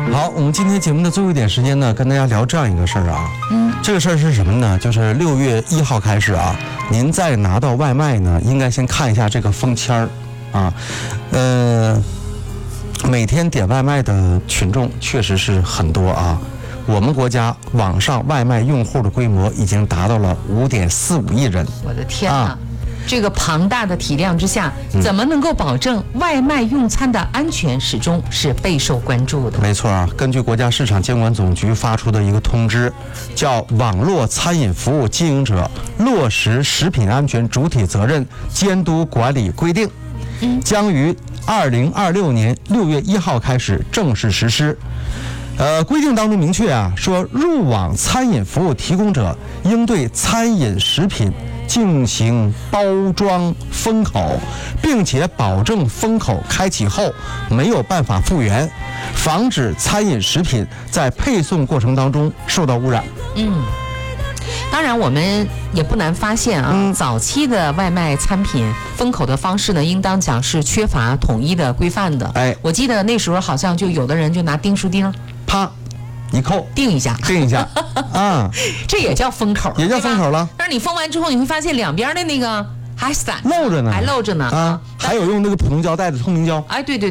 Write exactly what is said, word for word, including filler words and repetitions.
好，我们今天节目的最后一点时间呢，跟大家聊这样一个事儿啊。嗯，这个事儿是什么呢？就是六月一号开始啊，您再拿到外卖呢，应该先看一下这个封签儿啊。呃，每天点外卖的群众确实是很多啊。我们国家网上外卖用户的规模已经达到了五点四五亿人。 我的天啊！ 啊这个庞大的体量之下，怎么能够保证外卖用餐的安全，始终是备受关注的。 没错啊，根据国家市场监管总局发出的一个通知，叫《网络餐饮服务经营者落实食品安全主体责任监督管理规定》，将于二零二六年六月一号开始正式实施。呃，规定当中明确啊，说入网餐饮服务提供者应对餐饮食品进行包装封口，并且保证封口开启后没有办法复原，防止餐饮食品在配送过程当中受到污染。 嗯。当然，我们也不难发现啊，嗯、早期的外卖餐品封口的方式呢，应当讲是缺乏统一的规范的。 哎， 我记得那时候好像就有的人就拿钉书钉， 啪一扣， 钉一下， 钉一下，啊， 这也叫封口， 也叫封口了。 但是你封完之后，你会发现两边的那个还散露着呢， 还露着呢啊，还有用那个普通胶带的透明胶。 哎，对对